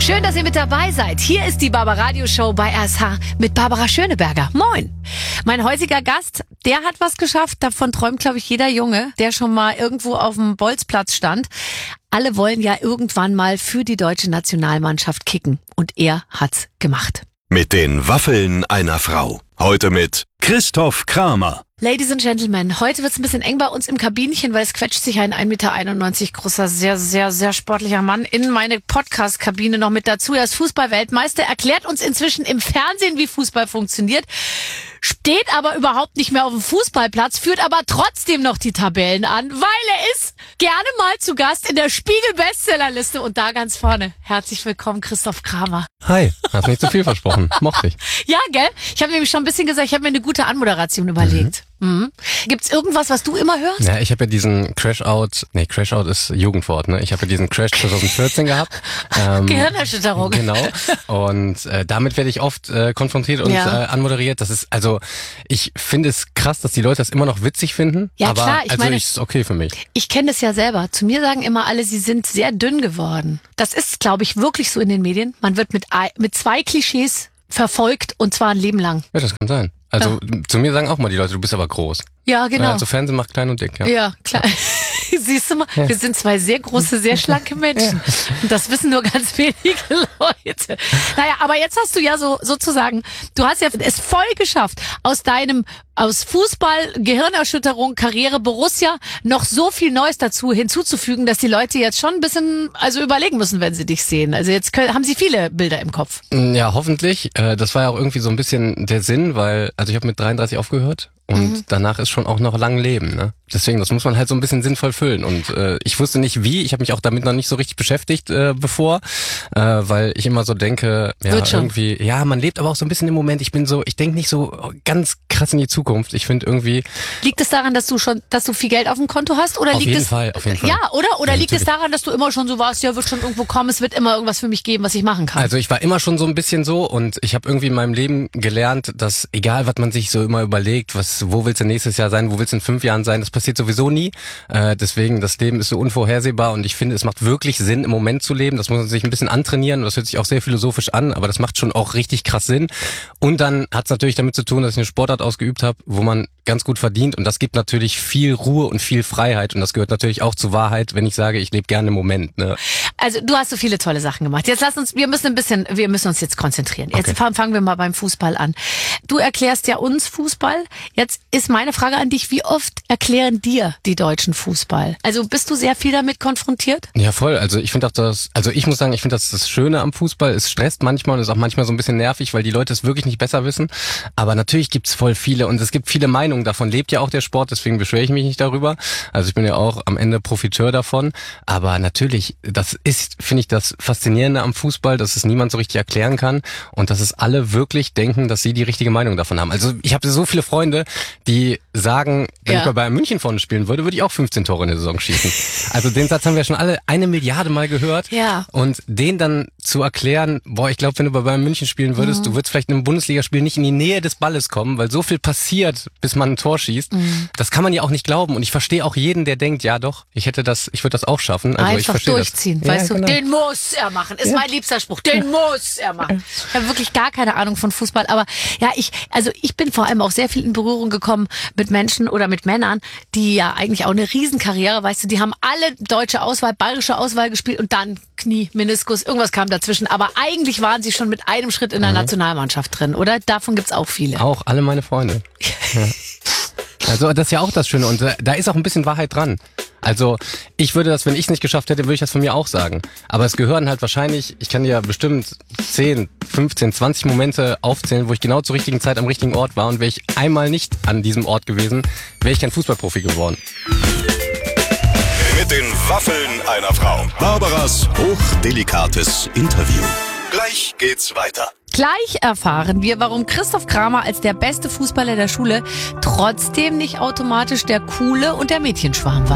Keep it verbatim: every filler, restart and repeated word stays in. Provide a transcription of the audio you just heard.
Schön, dass ihr mit dabei seid. Hier ist die Barbaradio Show bei R S H mit Barbara Schöneberger. Moin. Mein heutiger Gast, der hat was geschafft. Davon träumt, glaube ich, jeder Junge, der schon mal irgendwo auf dem Bolzplatz stand. Alle wollen ja irgendwann mal für die deutsche Nationalmannschaft kicken. Und er hat's gemacht. Mit den Waffeln einer Frau. Heute mit Christoph Kramer. Ladies and Gentlemen, heute wird's ein bisschen eng bei uns im Kabinchen, weil es quetscht sich ein ein Meter einundneunzig großer, sehr, sehr, sehr sportlicher Mann in meine Podcast-Kabine noch mit dazu. Er ist Fußball-Weltmeister, erklärt uns inzwischen im Fernsehen, wie Fußball funktioniert, steht aber überhaupt nicht mehr auf dem Fußballplatz, führt aber trotzdem noch die Tabellen an, weil er ist gerne mal zu Gast in der Spiegel-Bestsellerliste und da ganz vorne. Herzlich willkommen, Christoph Kramer. Hi, hast nicht zu viel versprochen. Mochte ich. Ja, gell? Ich habe nämlich schon ein bisschen gesagt, ich habe mir eine gute Anmoderation überlegt. Mhm. Mhm. Gibt's irgendwas, was du immer hörst? Ja, ich habe ja diesen Crash-Out, nee, Crash-Out ist Jugendwort, ne? Ich habe ja diesen Crash zwanzig vierzehn gehabt. Ähm, Gehirnerschütterung. Genau. Und äh, damit werde ich oft äh, konfrontiert und Ja. äh, anmoderiert. Das ist, also, ich finde es krass, dass die Leute das immer noch witzig finden. Ja, aber klar, ich also meine- ist okay für mich. Ich kenne das ja selber. Zu mir sagen immer alle, sie sind sehr dünn geworden. Das ist, glaube ich, wirklich so in den Medien. Man wird mit, ei- mit zwei Klischees verfolgt und zwar ein Leben lang. Ja, das kann sein. Also zu mir sagen auch mal die Leute, du bist aber groß. Ja, genau. Ja, also Fernsehen macht klein und dick, ja. Ja, klar. Siehst du mal, wir sind zwei sehr große, sehr schlanke Menschen. Und das wissen nur ganz wenige Leute. Naja, aber jetzt hast du ja so sozusagen, du hast ja es voll geschafft, aus deinem, aus Fußball, Gehirnerschütterung, Karriere, Borussia, noch so viel Neues dazu hinzuzufügen, dass die Leute jetzt schon ein bisschen, also überlegen müssen, wenn sie dich sehen. Also jetzt können, haben sie viele Bilder im Kopf. Ja, hoffentlich. Äh, Das war ja auch irgendwie so ein bisschen der Sinn, weil, also ich habe mit dreiunddreißig aufgehört und Mhm. danach ist schon auch noch lang Leben, ne? Deswegen, das muss man halt so ein bisschen sinnvoll füllen. Und äh, ich wusste nicht wie, ich habe mich auch damit noch nicht so richtig beschäftigt äh, bevor, äh, weil ich immer so denke, ja, Wird schon. irgendwie, ja, man lebt aber auch so ein bisschen im Moment. Ich bin so, ich denke nicht so ganz krass in die Zukunft. Ich finde irgendwie, Liegt es daran, dass du schon, dass du viel Geld auf dem Konto hast? Oder Auf liegt jeden es, Fall, auf jeden Fall. Ja, oder? Oder Ja, liegt es natürlich. daran, dass du immer schon so warst, ja, wird schon irgendwo kommen, es wird immer irgendwas für mich geben, was ich machen kann? Also ich war immer schon so ein bisschen so und ich habe irgendwie in meinem Leben gelernt, dass egal was man sich so immer überlegt, was, wo willst du nächstes Jahr sein, wo willst du in fünf Jahren sein, das passiert sowieso nie. Äh, deswegen, das Leben ist so unvorhersehbar und ich finde, es macht wirklich Sinn, im Moment zu leben. Das muss man sich ein bisschen antrainieren und das hört sich auch sehr philosophisch an, aber das macht schon auch richtig krass Sinn. Und dann hat es natürlich damit zu tun, dass ich eine Sportart ausgeübt habe, wo man ganz gut verdient und das gibt natürlich viel Ruhe und viel Freiheit und das gehört natürlich auch zur Wahrheit, wenn ich sage, ich lebe gerne im Moment. Ne? Also du hast so viele tolle Sachen gemacht. Jetzt lass uns, wir müssen ein bisschen, wir müssen uns jetzt konzentrieren. Jetzt Okay. fangen fangen wir mal beim Fußball an. Du erklärst ja uns Fußball. Jetzt ist meine Frage an dich, wie oft erklären dir die Deutschen Fußball? Also bist du sehr viel damit konfrontiert? Ja, voll. Also ich finde auch das, also ich muss sagen, ich finde das das Schöne am Fußball. Es stresst manchmal und ist auch manchmal so ein bisschen nervig, weil die Leute es wirklich nicht besser wissen. Aber natürlich gibt's voll viele und es gibt viele Meinungen. Davon lebt ja auch der Sport, deswegen beschwere ich mich nicht darüber. Also ich bin ja auch am Ende Profiteur davon. Aber natürlich, das ist, finde ich, das Faszinierende am Fußball, dass es niemand so richtig erklären kann und dass es alle wirklich denken, dass sie die richtige Meinung davon haben. Also ich habe so viele Freunde, die sagen, wenn Ja. ich bei Bayern München vorne spielen würde, würde ich auch fünfzehn Tore in der Saison schießen. Also den Satz haben wir schon alle eine Milliarde Mal gehört. Ja. Und den dann zu erklären, boah, ich glaube, wenn du bei Bayern München spielen würdest, Mhm. du würdest vielleicht in einem Bundesligaspiel nicht in die Nähe des Balles kommen, weil so viel passiert, bis man ein Tor schießt. Mhm. Das kann man ja auch nicht glauben. Und ich verstehe auch jeden, der denkt, ja doch, ich hätte das, ich würde das auch schaffen. Also ich Einfach verstehe durchziehen, das. weißt ja, du, genau. den muss er machen, ist mein liebster Spruch, den muss er machen. Ich habe wirklich gar keine Ahnung von Fußball, aber ja, ich, also ich bin vor allem auch sehr viel in Berührung gekommen mit Menschen oder mit Männern, die ja eigentlich auch eine Riesenkarriere, weißt du, die haben alle deutsche Auswahl, bayerische Auswahl gespielt und dann Knie, Meniskus, irgendwas kam dazwischen, aber eigentlich waren sie schon mit einem Schritt in der Nationalmannschaft drin, oder? Davon gibt's auch viele. Auch alle meine Freunde. Ja. Also das ist ja auch das Schöne und äh, da ist auch ein bisschen Wahrheit dran. Also ich würde das, wenn ich es nicht geschafft hätte, würde ich das von mir auch sagen. Aber es gehören halt wahrscheinlich, ich kann dir ja bestimmt zehn, fünfzehn, zwanzig Momente aufzählen, wo ich genau zur richtigen Zeit am richtigen Ort war und wäre ich einmal nicht an diesem Ort gewesen, wäre ich kein Fußballprofi geworden. Mit den Waffeln einer Frau. Barbaras hochdelikates Interview. Gleich geht's weiter. Gleich erfahren wir, warum Christoph Kramer als der beste Fußballer der Schule trotzdem nicht automatisch der Coole und der Mädchenschwarm war.